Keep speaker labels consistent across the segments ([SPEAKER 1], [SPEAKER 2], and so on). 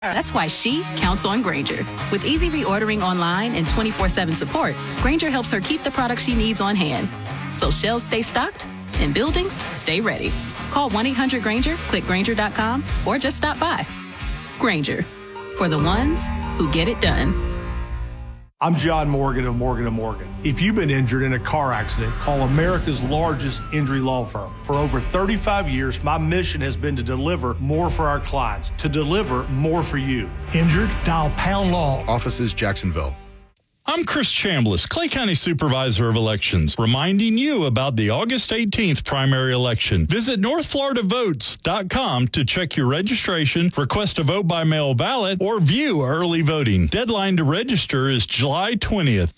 [SPEAKER 1] That's why she counts on Grainger. With easy reordering online and 24/7 support, Grainger helps her keep the products she needs on hand. So shelves stay stocked and buildings stay ready. Call 1-800-GRAINGER, click Grainger.com, or just stop by. Grainger, for the ones who get it done.
[SPEAKER 2] I'm John Morgan of Morgan & Morgan. If you've been injured in a car accident, call America's largest injury law firm. For over 35 years, my mission has been to deliver more for our clients, to deliver more for you.
[SPEAKER 3] Injured? Dial Pound Law.
[SPEAKER 4] Offices Jacksonville.
[SPEAKER 5] I'm Chris Chambliss, Clay County Supervisor of Elections, reminding you about the August 18th primary election. Visit NorthFloridaVotes.com to check your registration, request a vote by mail ballot, or view early voting. Deadline to register is July 20th.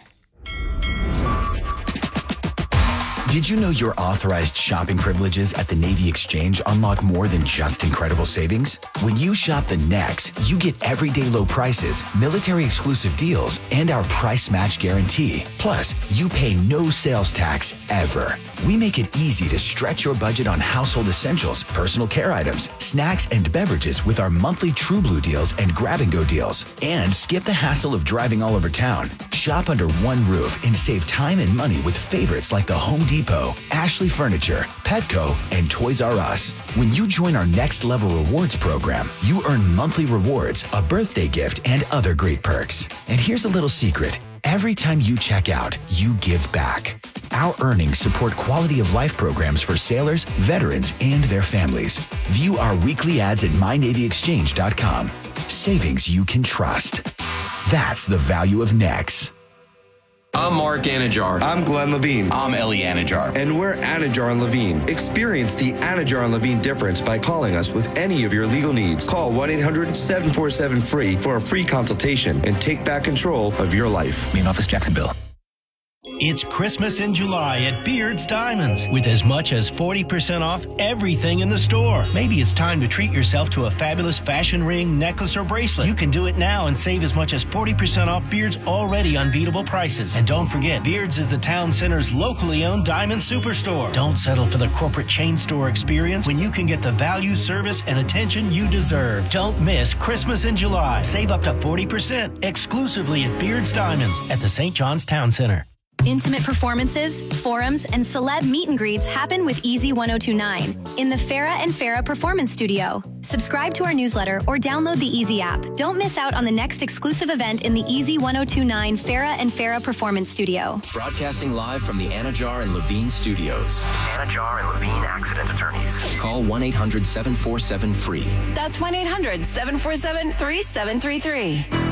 [SPEAKER 6] Did you know your authorized shopping privileges at the Navy Exchange unlock more than just incredible savings? When you shop the NEX, you get everyday low prices, military exclusive deals, and our price match guarantee. Plus, you pay no sales tax ever. We make it easy to stretch your budget on household essentials, personal care items, snacks, and beverages with our monthly True Blue deals and grab-and-go deals. And skip the hassle of driving all over town. Shop under one roof and save time and money with favorites like the Home Depot, Ashley Furniture, Petco, and Toys R Us. When you join our Next Level Rewards program, you earn monthly rewards, a birthday gift, and other great perks. And here's a little secret. Every time you check out, you give back. Our earnings support quality of life programs for sailors, veterans, and their families. View our weekly ads at MyNavyExchange.com. Savings you can trust. That's the value of Nex.
[SPEAKER 7] I'm Mark Anajar.
[SPEAKER 8] I'm Glenn Levine.
[SPEAKER 9] I'm Ellie Anajar.
[SPEAKER 8] And we're Anajar and Levine. Experience the Anajar and Levine difference by calling us with any of your legal needs. Call 1-800-747-FREE for a free consultation and take back control of your life.
[SPEAKER 6] Main office, Jacksonville.
[SPEAKER 10] It's Christmas in July at Beard's Diamonds with as much as 40% off everything in the store. Maybe it's time to treat yourself to a fabulous fashion ring, necklace, or bracelet. You can do it now and save as much as 40% off Beard's already unbeatable prices. And don't forget, Beard's is the town center's locally owned diamond superstore. Don't settle for the corporate chain store experience when you can get the value, service, and attention you deserve. Don't miss Christmas in July. Save up to 40% exclusively at Beard's Diamonds at the St. John's Town Center.
[SPEAKER 11] Intimate performances, forums, and celeb meet and greets happen with Easy 1029 in the Farrah and Farrah Performance Studio. Subscribe to our newsletter or download the Easy app. Don't miss out on the next exclusive event in the Easy 1029 Farrah and Farrah Performance Studio.
[SPEAKER 7] Broadcasting live from the Anajar and Levine studios.
[SPEAKER 12] Anajar and Levine Accident Attorneys.
[SPEAKER 7] Call 1-800-747-FREE.
[SPEAKER 13] That's 1-800-747-3733.